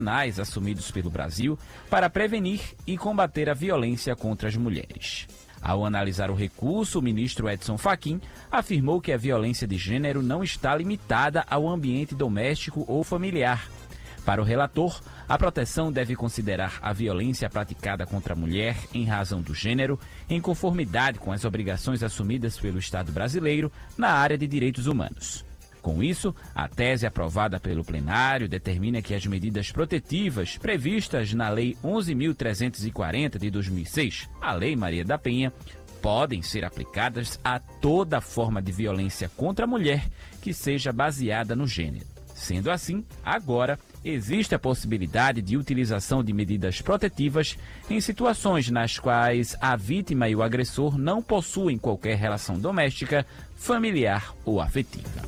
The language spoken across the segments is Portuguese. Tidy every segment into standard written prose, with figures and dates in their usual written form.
assumidos pelo Brasil para prevenir e combater a violência contra as mulheres. Ao analisar o recurso, o ministro Edson Fachin afirmou que a violência de gênero não está limitada ao ambiente doméstico ou familiar. Para o relator, a proteção deve considerar a violência praticada contra a mulher em razão do gênero, em conformidade com as obrigações assumidas pelo Estado brasileiro na área de direitos humanos. Com isso, a tese aprovada pelo plenário determina que as medidas protetivas previstas na Lei 11.340 de 2006, a Lei Maria da Penha, podem ser aplicadas a toda forma de violência contra a mulher que seja baseada no gênero. Sendo assim, agora existe a possibilidade de utilização de medidas protetivas em situações nas quais a vítima e o agressor não possuem qualquer relação doméstica, familiar ou afetiva.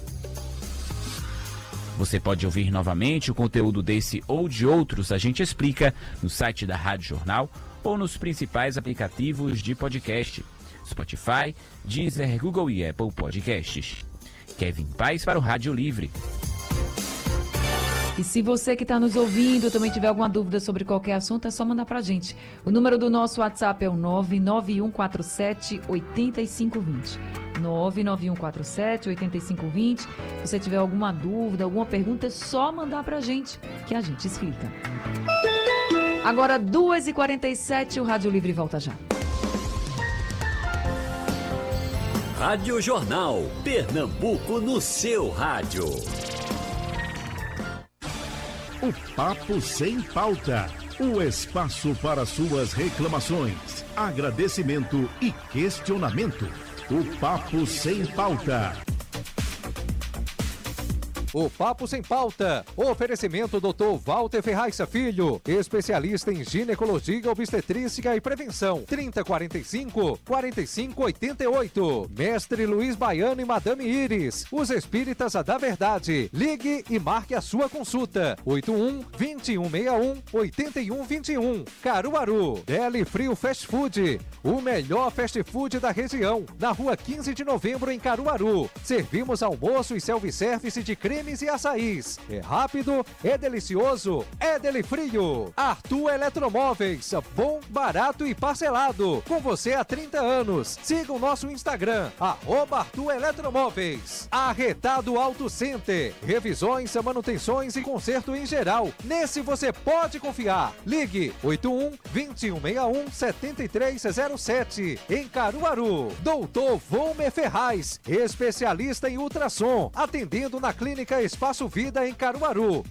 Você pode ouvir novamente o conteúdo desse ou de outros A Gente Explica no site da Rádio Jornal ou nos principais aplicativos de podcast, Spotify, Deezer, Google e Apple Podcasts. Kevin Paes para o Rádio Livre. E se você que está nos ouvindo também tiver alguma dúvida sobre qualquer assunto, é só mandar para a gente. O número do nosso WhatsApp é o 99147-8520. 99147-8520. Se você tiver alguma dúvida, alguma pergunta, é só mandar para a gente, que a gente explica. Agora, 2h47, o Rádio Livre volta já. Rádio Jornal, Pernambuco no seu rádio. O Papo Sem Pauta, o espaço para suas reclamações, agradecimento e questionamento. O Papo Sem Pauta. O Papo Sem Pauta. Oferecimento Dr. Walter Ferraissa Filho, especialista em ginecologia, obstetrícia e prevenção. 3045-4588. Mestre Luiz Baiano e Madame Iris, os espíritas da verdade. Ligue e marque a sua consulta. 81-2161-8121. Caruaru. Deli Frio Fast Food, o melhor fast food da região. Na rua 15 de novembro, em Caruaru. Servimos almoço e self-service de cremes e açaís. É rápido, é delicioso, é Deli Frio. Arthur Eletromóveis, bom, barato e parcelado. Com você há 30 anos. Siga o nosso Instagram, @Arthur Eletromóveis. Arretado Auto Center. Revisões, manutenções e conserto em geral. Nesse você pode confiar. Ligue 81-2161-7307. Em Caruaru. Doutor Volmer Ferraz, especialista em ultrassom. Atendendo na Clínica Espaço Vida em Caruaru.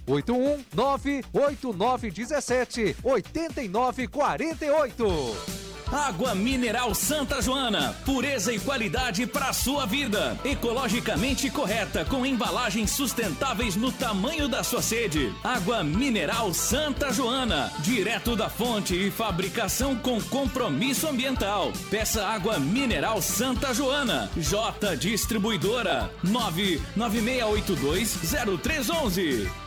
81-98917-8948. Água Mineral Santa Joana, pureza e qualidade para a sua vida. Ecologicamente correta, com embalagens sustentáveis no tamanho da sua sede. Água Mineral Santa Joana, direto da fonte e fabricação com compromisso ambiental. Peça Água Mineral Santa Joana. J Distribuidora, 996820311.